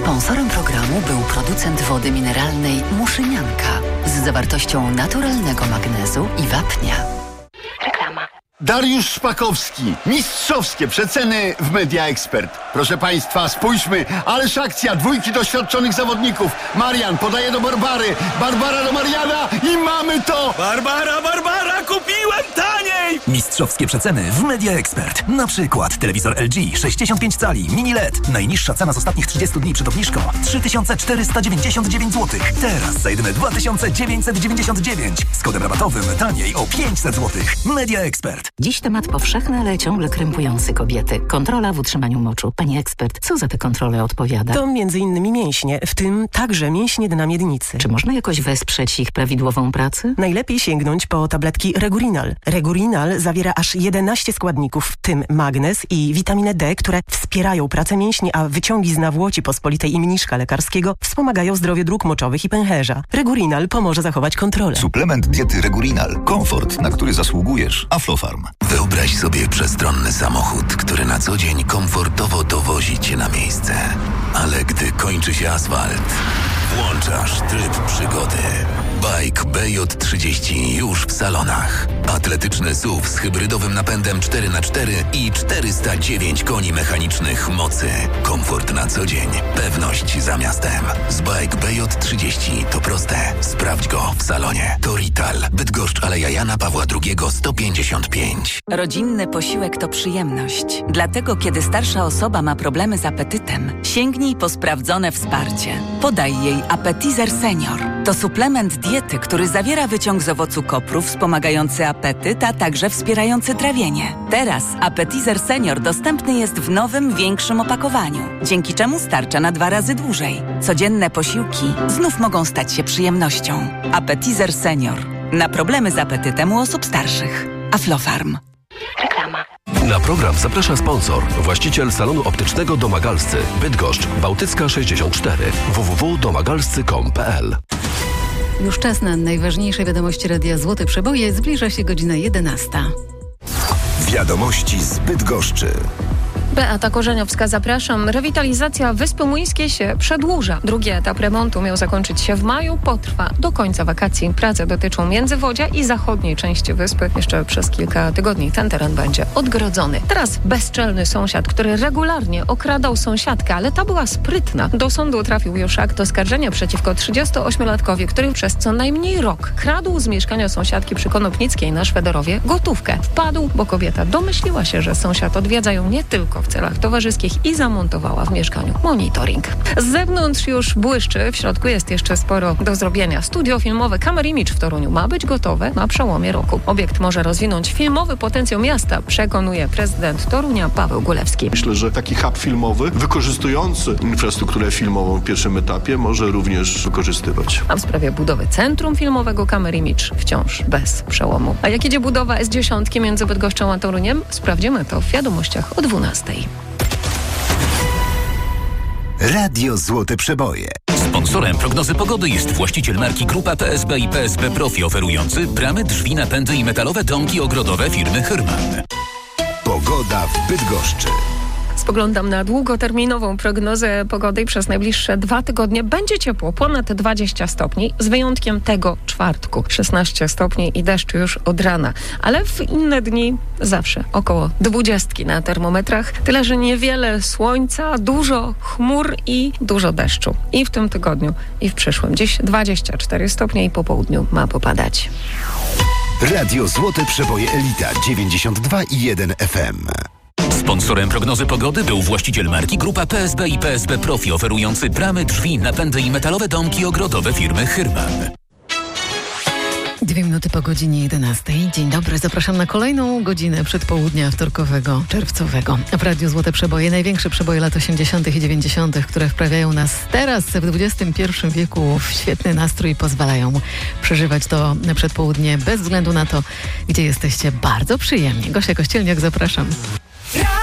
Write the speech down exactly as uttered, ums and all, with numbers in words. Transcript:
Sponsorem programu był producent wody mineralnej Muszynianka z zawartością naturalnego magnezu i wapnia. Reklama. Dariusz Szpakowski. Mistrzowskie przeceny w Media Expert. Proszę Państwa, spójrzmy. Ależ akcja. Dwójki doświadczonych zawodników. Marian podaje do Barbary. Barbara do Mariana i mamy to! Barbara, Barbara, kupiłem taniej! Mistrzowskie przeceny w Media Expert. Na przykład telewizor L G sześćdziesiąt pięć cali, mini L E D. Najniższa cena z ostatnich trzydziestu dni przed obniżką trzy tysiące czterysta dziewięćdziesiąt dziewięć złotych. Teraz za jedyne dwa tysiące dziewięćset dziewięćdziesiąt dziewięć. Z kodem rabatowym taniej o pięćset złotych. Media Expert. Dziś temat powszechny, ale ciągle krępujący kobiety. Kontrola w utrzymaniu moczu. Pani ekspert, co za te kontrole odpowiada? To między innymi mięśnie, w tym także mięśnie dna miednicy. Czy można jakoś wesprzeć ich prawidłową pracę? Najlepiej sięgnąć po tabletki Regurinal. Regurinal zawiera aż jedenaście składników, w tym magnez i witaminę D, które wspierają pracę mięśni, a wyciągi z nawłoci pospolitej i mniszka lekarskiego wspomagają zdrowie dróg moczowych i pęcherza. Regurinal pomoże zachować kontrolę. Suplement diety Regurinal. Komfort, na który zasługujesz. Aflofarm. Wyobraź sobie przestronny samochód, który na co dzień komfortowo dowozi cię na miejsce. Ale gdy kończy się asfalt, włączasz tryb przygody. Bike B J trzydzieści już w salonach. Atletyczny S U V z hybrydowym napędem cztery na cztery i czterysta dziewięć koni mechanicznych mocy. Komfort na co dzień. Pewność za miastem. Z Bike B J trzydzieści to proste. Sprawdź go w salonie. To Rital. Bydgoszcz, Aleja Jana Pawła drugiego sto pięćdziesiąt pięć. Rodzinny posiłek to przyjemność. Dlatego, kiedy starsza osoba ma problemy z apetytem, sięgnij po sprawdzone wsparcie. Podaj jej Appetizer Senior. To suplement diety, który zawiera wyciąg z owocu kopru wspomagający apetyt, a także wspierający trawienie. Teraz Appetizer Senior dostępny jest w nowym, większym opakowaniu, dzięki czemu starcza na dwa razy dłużej. Codzienne posiłki znów mogą stać się przyjemnością. Appetizer Senior. Na problemy z apetytem u osób starszych. Aflofarm. Reklama. Na program zaprasza sponsor, właściciel salonu optycznego Domagalscy, Bydgoszcz, Bałtycka sześćdziesiąt cztery, w w w kropka domagalscy kropka com kropka p l. Już czas na najważniejsze wiadomości Radia Złote Przeboje. Zbliża się godzina jedenasta. Wiadomości z Bydgoszczy. Beata Korzeniowska, zapraszam. Rewitalizacja Wyspy Młyńskiej się przedłuża. Drugi etap remontu miał zakończyć się w maju, potrwa do końca wakacji. Prace dotyczą Międzywodzia i zachodniej części wyspy. Jeszcze przez kilka tygodni ten teren będzie odgrodzony. Teraz bezczelny sąsiad, który regularnie okradał sąsiadkę, ale ta była sprytna. Do sądu trafił już akt oskarżenia przeciwko trzydziestoośmiolatkowi, który przez co najmniej rok kradł z mieszkania sąsiadki przy Konopnickiej na Szwederowie gotówkę. Wpadł, bo kobieta domyśliła się, że sąsiad odwiedza ją nie tylko w celach towarzyskich i zamontowała w mieszkaniu monitoring. Z zewnątrz już błyszczy, w środku jest jeszcze sporo do zrobienia. Studio filmowe Camera Image w Toruniu ma być gotowe na przełomie roku. Obiekt może rozwinąć filmowy potencjał miasta, przekonuje prezydent Torunia Paweł Gulewski. Myślę, że taki hub filmowy wykorzystujący infrastrukturę filmową w pierwszym etapie może również wykorzystywać. A w sprawie budowy centrum filmowego Camera Image wciąż bez przełomu. A jak idzie budowa S dziesięć między Bydgoszczą a Toruniem? Sprawdzimy to w wiadomościach o dwunastej. Radio Złote Przeboje. Sponsorem prognozy pogody jest właściciel marki Grupa P S B i P S B Profi, oferujący bramy, drzwi, napędy i metalowe domki ogrodowe firmy Hyrman. Pogoda w Bydgoszczy. Spoglądam na długoterminową prognozę pogody i przez najbliższe dwa tygodnie będzie ciepło, ponad dwadzieścia stopni, z wyjątkiem tego czwartku, szesnaście stopni i deszcz już od rana. Ale w inne dni zawsze około dwudziestki na termometrach, tyle że niewiele słońca, dużo chmur i dużo deszczu. I w tym tygodniu, i w przyszłym. Dziś dwadzieścia cztery stopnie i po południu ma popadać. Radio Złote Przeboje Elita dziewięćdziesiąt dwa i jeden F M. Sponsorem prognozy pogody był właściciel marki Grupa P S B i P S B Profi, oferujący bramy, drzwi, napędy i metalowe domki ogrodowe firmy Hyrman. Dwie minuty po godzinie jedenastej. Dzień dobry, zapraszam na kolejną godzinę przedpołudnia wtorkowego, czerwcowego. W Radiu Złote Przeboje, największe przeboje lat osiemdziesiątych i dziewięćdziesiątych, które wprawiają nas teraz w dwudziestym pierwszym wieku w świetny nastrój i pozwalają przeżywać to przedpołudnie bez względu na to, gdzie jesteście, bardzo przyjemnie. Gosia Kościelniak, zapraszam.